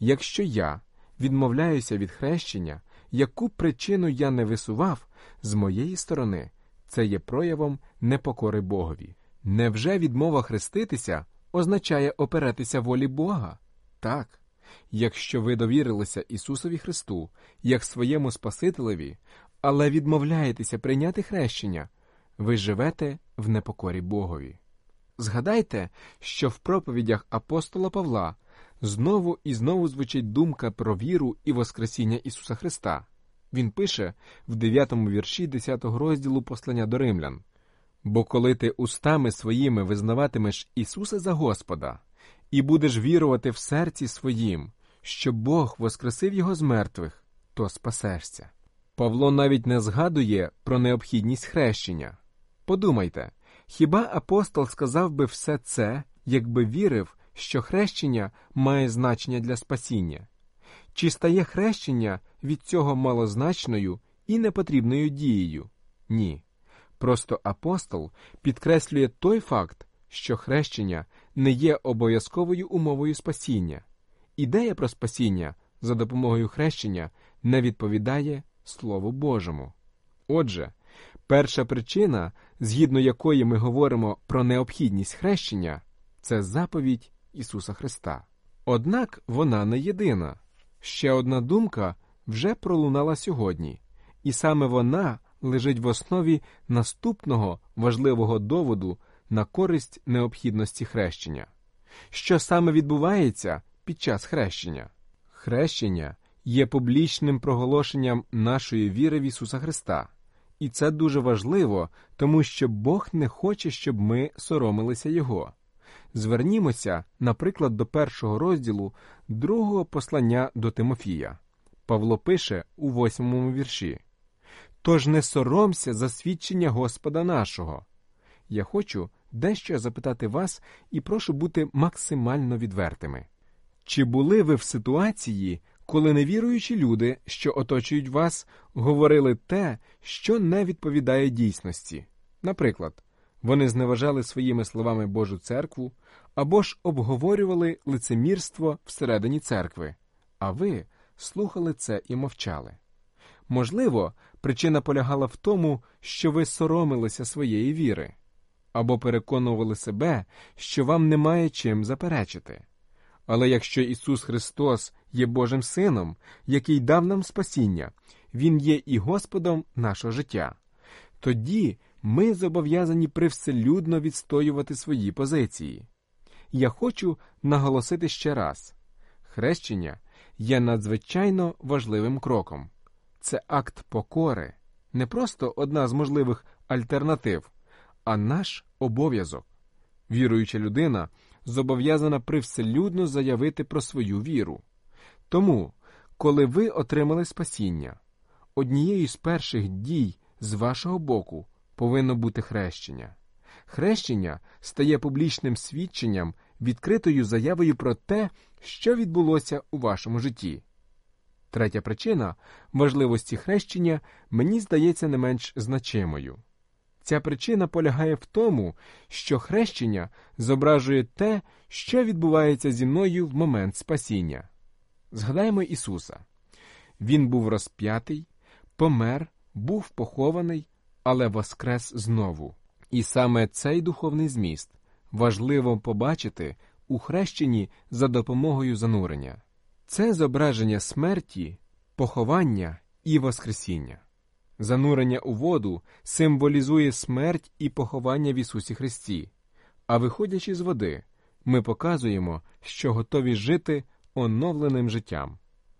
Якщо я відмовляюся від хрещення, яку причину я не висував, з моєї сторони, це є проявом непокори Богові. Невже відмова хреститися означає оперетися волі Бога? Так. Якщо ви довірилися Ісусові Христу, як своєму Спасителеві, але відмовляєтеся прийняти хрещення, ви живете в непокорі Богові. Згадайте, що в проповідях апостола Павла знову і знову звучить думка про віру і воскресіння Ісуса Христа. Він пише в 9 вірші 10 розділу послання до Римлян: «Бо коли ти устами своїми визнаватимеш Ісуса за Господа і будеш вірувати в серці своїм, що Бог воскресив Його з мертвих, то спасешся». Павло навіть не згадує про необхідність хрещення. Подумайте, хіба апостол сказав би все це, якби вірив, що хрещення має значення для спасіння? Чи стає хрещення від цього малозначною і непотрібною дією? Ні. Просто апостол підкреслює той факт, що хрещення не є обов'язковою умовою спасіння. Ідея про спасіння за допомогою хрещення не відповідає Слову Божому. Отже, перша причина, згідно якої ми говоримо про необхідність хрещення, це заповідь Ісуса Христа. Однак вона не єдина. Ще одна думка вже пролунала сьогодні, і саме вона лежить в основі наступного важливого доводу на користь необхідності хрещення. Що саме відбувається під час хрещення? Хрещення є публічним проголошенням нашої віри в Ісуса Христа. І це дуже важливо, тому що Бог не хоче, щоб ми соромилися Його. Звернімося, наприклад, до 1 розділу 2 послання до Тимофія. Павло пише у 8 вірші: «Тож не соромся за свідчення Господа нашого». Я хочу дещо запитати вас і прошу бути максимально відвертими. Чи були ви в ситуації, коли невіруючі люди, що оточують вас, говорили те, що не відповідає дійсності? Наприклад, вони зневажали своїми словами Божу церкву, або ж обговорювали лицемірство всередині церкви, а ви слухали це і мовчали. Можливо, причина полягала в тому, що ви соромилися своєї віри, або переконували себе, що вам немає чим заперечити. Але якщо Ісус Христос є Божим Сином, який дав нам спасіння, Він є і Господом нашого життя, тоді ми зобов'язані привселюдно відстоювати свої позиції. Я хочу наголосити ще раз. Хрещення є надзвичайно важливим кроком. Це акт покори, не просто одна з можливих альтернатив, а наш обов'язок. Віруюча людина зобов'язана привселюдно заявити про свою віру. Тому, коли ви отримали спасіння, однією з перших дій з вашого боку повинно бути хрещення. Хрещення стає публічним свідченням, відкритою заявою про те, що відбулося у вашому житті. Третя причина важливості хрещення мені здається не менш значимою. Ця причина полягає в тому, що хрещення зображує те, що відбувається зі мною в момент спасіння. Згадаємо Ісуса. Він був розп'ятий, помер, був похований, але воскрес знову. І саме цей духовний зміст важливо побачити у хрещенні за допомогою занурення. Це зображення смерті, поховання і воскресіння. Занурення у воду символізує смерть і поховання в Ісусі Христі, а виходячи з води, ми показуємо, що готові жити оновленим життям.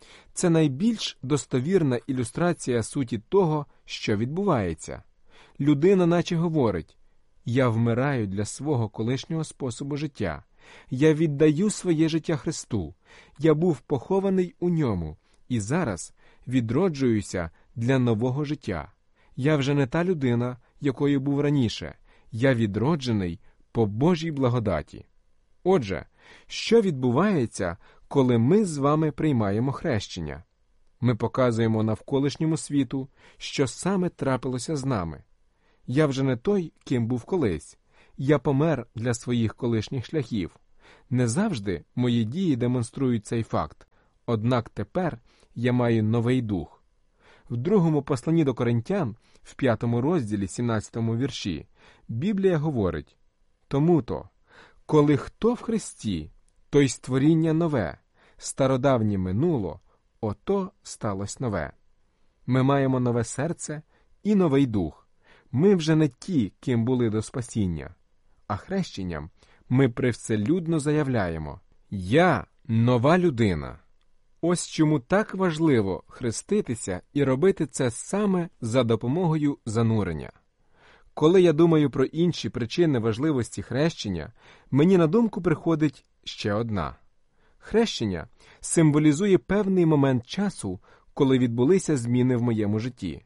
Це найбільш достовірна ілюстрація суті того, що відбувається. Людина наче говорить: «Я вмираю для свого колишнього способу життя. Я віддаю своє життя Христу. Я був похований у ньому і зараз відроджуюся для нового життя. Я вже не та людина, якою був раніше. Я відроджений по Божій благодаті». Отже, що відбувається, коли ми з вами приймаємо хрещення? Ми показуємо навколишньому світу, що саме трапилося з нами. Я вже не той, ким був колись. Я помер для своїх колишніх шляхів. Не завжди мої дії демонструють цей факт, Однак тепер я маю новий дух. В другому посланні до Коринтян, в 5 розділі, 17 вірші, Біблія говорить: «Тому-то, коли хто в Христі, то й створіння нове, стародавнє минуло, ото сталося нове». Ми маємо нове серце і новий дух. Ми вже не ті, ким були до спасіння. А хрещенням ми привселюдно заявляємо: «Я – нова людина». Ось чому так важливо хреститися і робити це саме за допомогою занурення. Коли я думаю про інші причини важливості хрещення, мені на думку приходить ще одна. Хрещення символізує певний момент часу, коли відбулися зміни в моєму житті.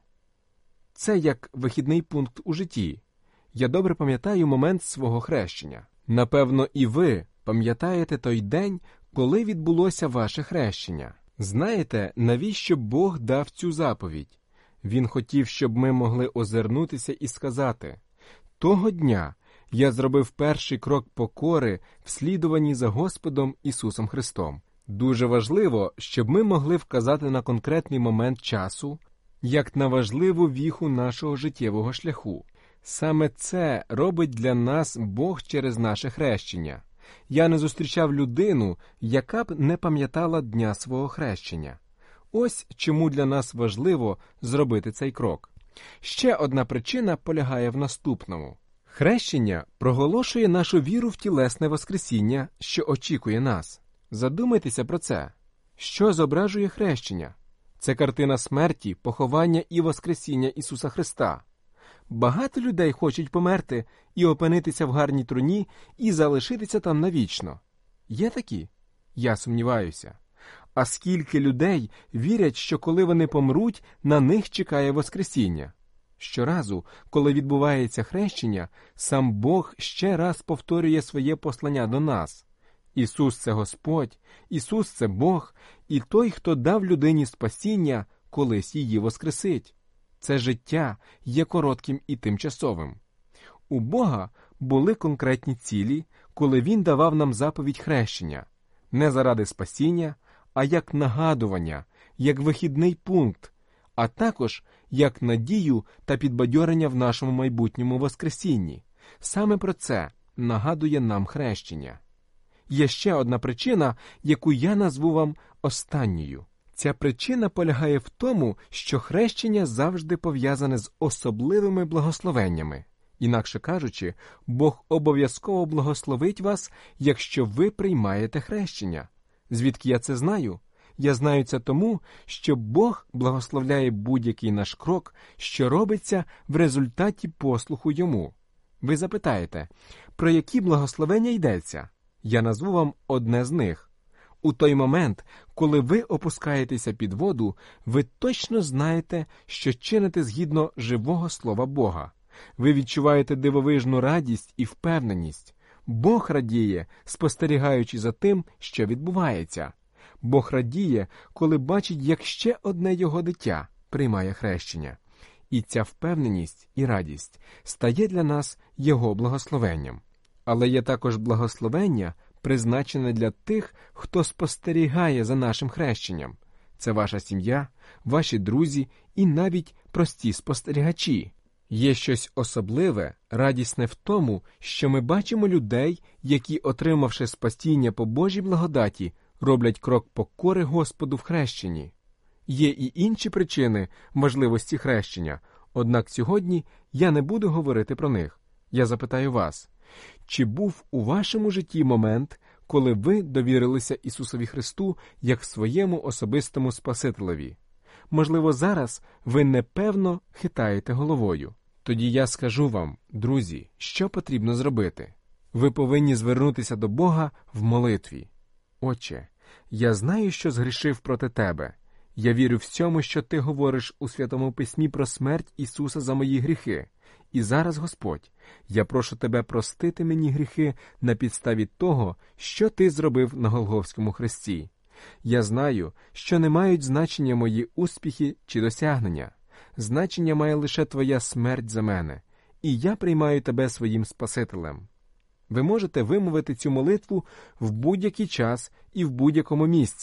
Це як вихідний пункт у житті. Я добре пам'ятаю момент свого хрещення. Напевно, і ви пам'ятаєте той день, коли відбулося ваше хрещення. Знаєте, навіщо Бог дав цю заповідь? Він хотів, щоб ми могли озирнутися і сказати: «Того дня я зробив перший крок покори в слідуванні за Господом Ісусом Христом». Дуже важливо, щоб ми могли вказати на конкретний момент часу, як на важливу віху нашого життєвого шляху. Саме це робить для нас Бог через наше хрещення. Я не зустрічав людину, яка б не пам'ятала дня свого хрещення. Ось чому для нас важливо зробити цей крок. Ще одна причина полягає в наступному. Хрещення проголошує нашу віру в тілесне воскресіння, що очікує нас. Задумайтеся про це. Що зображує хрещення? Це картина смерті, поховання і воскресіння Ісуса Христа. Багато людей хочуть померти і опинитися в гарній труні і залишитися там навічно. Є такі? Я сумніваюся. А скільки людей вірять, що коли вони помруть, на них чекає воскресіння? Щоразу, коли відбувається хрещення, сам Бог ще раз повторює своє послання до нас. Ісус – це Господь, Ісус – це Бог, і той, хто дав людині спасіння, колись її воскресить. Це життя є коротким і тимчасовим. У Бога були конкретні цілі, коли Він давав нам заповідь хрещення. Не заради спасіння, а як нагадування, як вихідний пункт, а також як надію та підбадьорення в нашому майбутньому воскресінні. Саме про це нагадує нам хрещення. Є ще одна причина, яку я назву вам останньою. Ця причина полягає в тому, що хрещення завжди пов'язане з особливими благословеннями. Інакше кажучи, Бог обов'язково благословить вас, якщо ви приймаєте хрещення. Звідки я це знаю? Я знаю це тому, що Бог благословляє будь-який наш крок, що робиться в результаті послуху Йому. Ви запитаєте, про які благословення йдеться? Я назву вам одне з них. У той момент, коли ви опускаєтеся під воду, ви точно знаєте, що чините згідно живого слова Бога. Ви відчуваєте дивовижну радість і впевненість. Бог радіє, спостерігаючи за тим, що відбувається. Бог радіє, коли бачить, як ще одне його дитя приймає хрещення. І ця впевненість і радість стає для нас його благословенням. Але є також благословення, призначене для тих, хто спостерігає за нашим хрещенням. Це ваша сім'я, ваші друзі і навіть прості спостерігачі. Є щось особливе, радісне в тому, що ми бачимо людей, які, отримавши спасіння по Божій благодаті, роблять крок покори Господу в хрещенні. Є і інші причини важливості хрещення, однак сьогодні я не буду говорити про них. Я запитаю вас, чи був у вашому житті момент, коли ви довірилися Ісусові Христу як своєму особистому Спасителеві? Можливо, зараз ви непевно хитаєте головою. Тоді я скажу вам, друзі, що потрібно зробити. Ви повинні звернутися до Бога в молитві. Отче, я знаю, що згрішив проти Тебе. Я вірю в цьому, що Ти говориш у Святому Письмі про смерть Ісуса за мої гріхи. І зараз, Господь, я прошу Тебе простити мені гріхи на підставі того, що Ти зробив на Голгофському хресті. Я знаю, що не мають значення мої успіхи чи досягнення. Значення має лише Твоя смерть за мене, і я приймаю Тебе своїм Спасителем. Ви можете вимовити цю молитву в будь-який час і в будь-якому місці.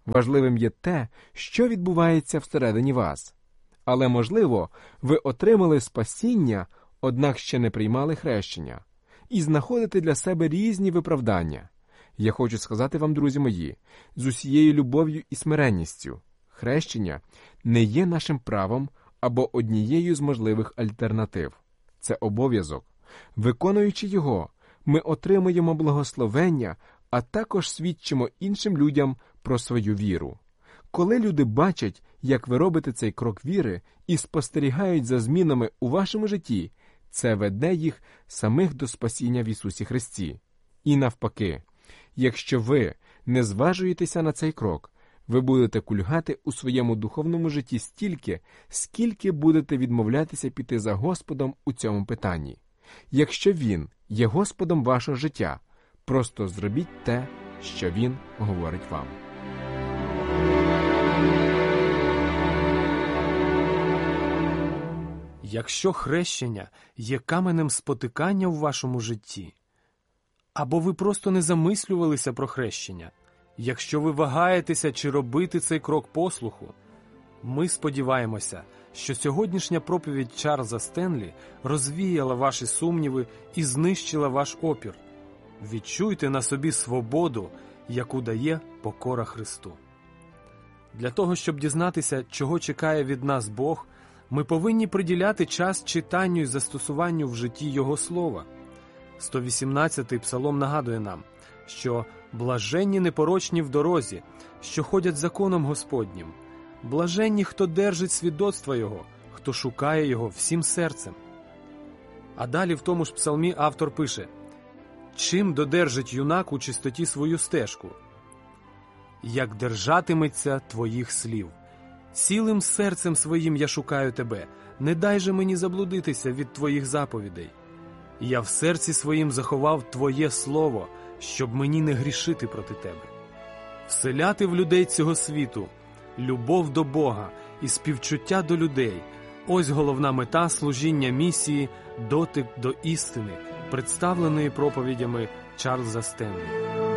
Важливим є те, що відбувається всередині вас. Але, можливо, ви отримали спасіння, однак ще не приймали хрещення, і знаходите для себе різні виправдання. Я хочу сказати вам, друзі мої, з усією любов'ю і смиренністю, хрещення не є нашим правом або однією з можливих альтернатив. Це обов'язок. Виконуючи його, ми отримуємо благословення, а також свідчимо іншим людям про свою віру. Коли люди бачать, як ви робите цей крок віри і спостерігають за змінами у вашому житті, це веде їх самих до спасіння в Ісусі Христі. І навпаки, якщо ви не зважуєтеся на цей крок, ви будете кульгати у своєму духовному житті стільки, скільки будете відмовлятися піти за Господом у цьому питанні. Якщо Він є Господом вашого життя, просто зробіть те, що Він говорить вам. Якщо хрещення є каменем спотикання в вашому житті, або ви просто не замислювалися про хрещення, якщо ви вагаєтеся, чи робити цей крок послуху, ми сподіваємося, що сьогоднішня проповідь Чарльза Стенлі розвіяла ваші сумніви і знищила ваш опір. Відчуйте на собі свободу, яку дає покора Христу. Для того, щоб дізнатися, чого чекає від нас Бог, ми повинні приділяти час читанню і застосуванню в житті Його Слова. 118-й псалом нагадує нам, що «блаженні непорочні в дорозі, що ходять законом Господнім, блаженні, хто держить свідоцтва Його, хто шукає Його всім серцем». А далі в тому ж псалмі автор пише: «Чим додержить юнак у чистоті свою стежку? Як держатиметься твоїх слів. Цілим серцем своїм я шукаю тебе, не дай же мені заблудитися від твоїх заповідей. Я в серці своїм заховав твоє слово, щоб мені не грішити проти тебе». Вселяти в людей цього світу любов до Бога і співчуття до людей – ось головна мета служіння місії «Дотик до істини», представленої проповідями Чарльза Стенлі.